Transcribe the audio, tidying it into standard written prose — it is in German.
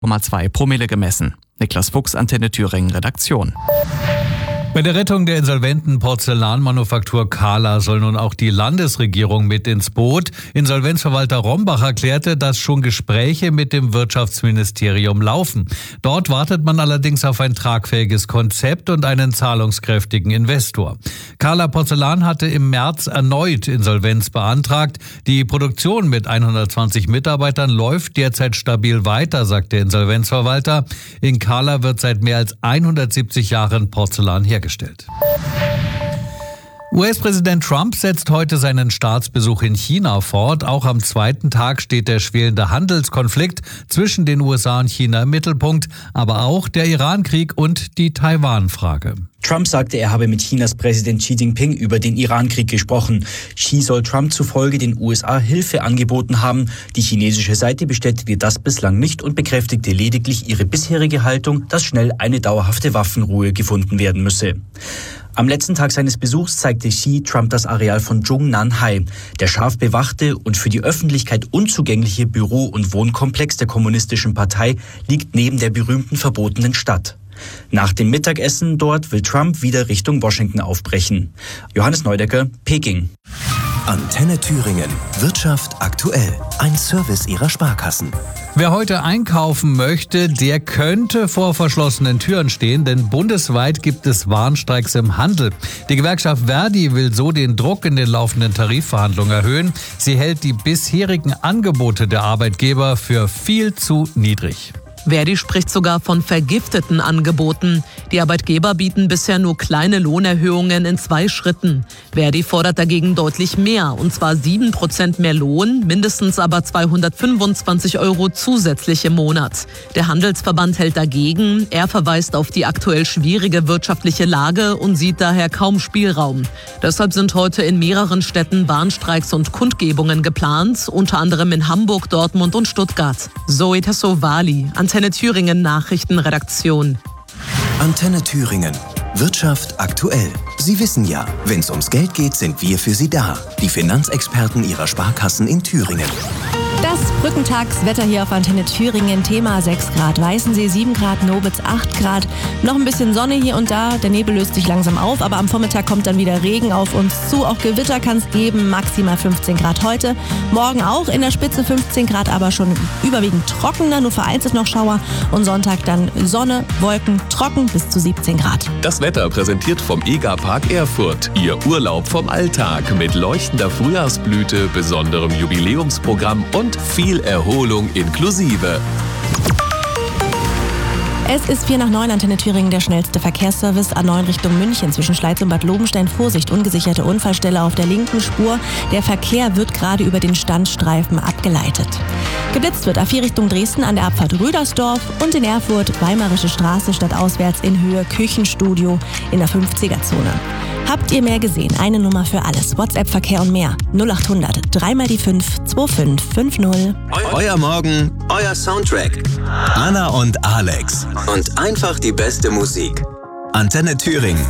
0,2 Promille gemessen. Niklas Fuchs, Antenne Thüringen, Redaktion. Bei der Rettung der insolventen Porzellanmanufaktur Kala soll nun auch die Landesregierung mit ins Boot. Insolvenzverwalter Rombach erklärte, dass schon Gespräche mit dem Wirtschaftsministerium laufen. Dort wartet man allerdings auf ein tragfähiges Konzept und einen zahlungskräftigen Investor. Kala Porzellan hatte im März erneut Insolvenz beantragt. Die Produktion mit 120 Mitarbeitern läuft derzeit stabil weiter, sagt der Insolvenzverwalter. In Kala wird seit mehr als 170 Jahren Porzellan hergestellt. US-Präsident Trump setzt heute seinen Staatsbesuch in China fort. Auch am zweiten Tag steht der schwelende Handelskonflikt zwischen den USA und China im Mittelpunkt, aber auch der Iran-Krieg und die Taiwan-Frage. Trump sagte, er habe mit Chinas Präsident Xi Jinping über den Iran-Krieg gesprochen. Xi soll Trump zufolge den USA Hilfe angeboten haben. Die chinesische Seite bestätigte das bislang nicht und bekräftigte lediglich ihre bisherige Haltung, dass schnell eine dauerhafte Waffenruhe gefunden werden müsse. Am letzten Tag seines Besuchs zeigte Xi Trump das Areal von Zhongnanhai. Der scharf bewachte und für die Öffentlichkeit unzugängliche Büro- und Wohnkomplex der Kommunistischen Partei liegt neben der berühmten verbotenen Stadt. Nach dem Mittagessen dort will Trump wieder Richtung Washington aufbrechen. Johannes Neudecker, Peking. Antenne Thüringen. Wirtschaft aktuell. Ein Service Ihrer Sparkassen. Wer heute einkaufen möchte, der könnte vor verschlossenen Türen stehen, denn bundesweit gibt es Warnstreiks im Handel. Die Gewerkschaft Verdi will so den Druck in den laufenden Tarifverhandlungen erhöhen. Sie hält die bisherigen Angebote der Arbeitgeber für viel zu niedrig. Verdi spricht sogar von vergifteten Angeboten. Die Arbeitgeber bieten bisher nur kleine Lohnerhöhungen in 2 Schritten. Verdi fordert dagegen deutlich mehr, und zwar 7% mehr Lohn, mindestens aber 225 € zusätzlich im Monat. Der Handelsverband hält dagegen. Er verweist auf die aktuell schwierige wirtschaftliche Lage und sieht daher kaum Spielraum. Deshalb sind heute in mehreren Städten Warnstreiks und Kundgebungen geplant, unter anderem in Hamburg, Dortmund und Stuttgart. Zoe Tassovali, Antenne Thüringen Nachrichtenredaktion. Antenne Thüringen. Wirtschaft aktuell. Sie wissen ja, wenn es ums Geld geht, sind wir für Sie da. Die Finanzexperten Ihrer Sparkassen in Thüringen. Das Brückentagswetter hier auf Antenne Thüringen. Thema 6 Grad Weißensee, 7 Grad Nobitz, 8 Grad. Noch ein bisschen Sonne hier und da. Der Nebel löst sich langsam auf, aber am Vormittag kommt dann wieder Regen auf uns zu. Auch Gewitter kann es geben, maximal 15 Grad heute. Morgen auch in der Spitze 15 Grad, aber schon überwiegend trockener, nur vereinzelt noch Schauer. Und Sonntag dann Sonne, Wolken, trocken bis zu 17 Grad. Das Wetter präsentiert vom EGA-Park Erfurt. Ihr Urlaub vom Alltag mit leuchtender Frühjahrsblüte, besonderem Jubiläumsprogramm und viel Erholung inklusive. Es ist 8:45, Antenne Thüringen, der schnellste Verkehrsservice. A9 Richtung München zwischen Schleiz und Bad Lobenstein. Vorsicht, ungesicherte Unfallstelle auf der linken Spur. Der Verkehr wird gerade über den Standstreifen abgeleitet. Geblitzt wird A4 Richtung Dresden an der Abfahrt Rüdersdorf und in Erfurt Weimarische Straße stadtauswärts in Höhe Küchenstudio in der 50er-Zone. Habt ihr mehr gesehen? Eine Nummer für alles. WhatsApp-Verkehr und mehr. 0800 3 mal die 5 2550. Euer Morgen, euer Soundtrack. Anna und Alex. Und einfach die beste Musik. Antenne Thüringen.